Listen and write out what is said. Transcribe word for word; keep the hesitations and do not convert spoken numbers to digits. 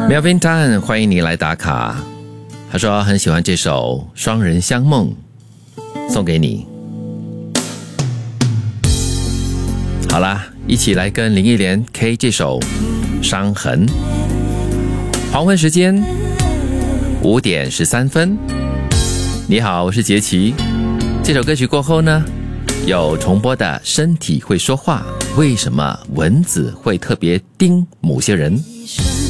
Melvin Tan 欢迎你来打卡，他说很喜欢这首《双人相梦》，送给你。好啦，一起来跟林忆莲 K 这首《伤痕》。黄昏时间五点十三分，你好，我是杰奇。这首歌曲过后呢，有重播的身体会说话，为什么蚊子会特别叮某些人？